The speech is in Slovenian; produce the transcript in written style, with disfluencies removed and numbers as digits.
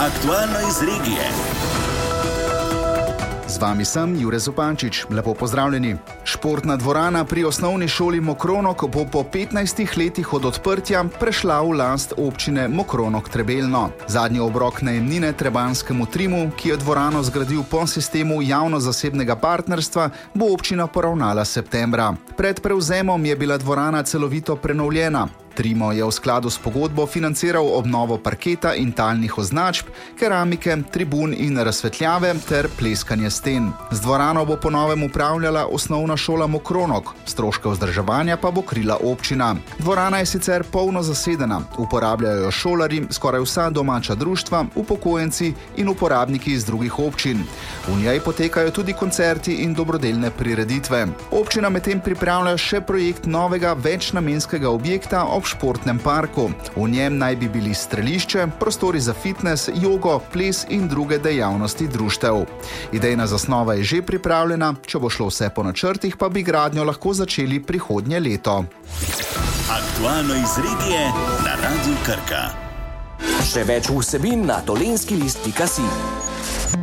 Aktualno iz regije. Z vami sem Jure Zupančič. Lepo pozdravljeni. Športna dvorana pri osnovni šoli Mokronog bo po 15 letih od odprtja prešla v last občine Mokronog-Trebelno. Zadnji obrok najemnine trebanskemu Trimu, ki je dvorano zgradil po sistemu javno-zasebnega partnerstva, bo občina poravnala septembra. Pred prevzemom je bila dvorana celovito prenovljena. Trimo je v skladu s pogodbo financiral obnovo parketa in talnih označb, keramike, tribun in razsvetljave ter pleskanje sten. Z dvorano bo po novem upravljala osnovna šola Mokronog, stroške vzdrževanja pa bo krila občina. Dvorana je sicer polno zasedena, uporabljajo šolarji, skoraj vsa domača društva, upokojenci in uporabniki iz drugih občin. V njej potekajo tudi koncerti in dobrodelne prireditve. Občina medtem pripravlja še projekt novega večnamenskega objekta ob športnem parku. V njem naj bi bili strelišče, prostori za fitnes, jogo, ples in druge dejavnosti društev. Idejna zasnova je že pripravljena, če bo šlo vse po načrtih, pa bi gradnjo lahko začeli prihodnje leto. Aktualno iz regije na Radiu Krka. Še več vsebin na dolenskilist.si.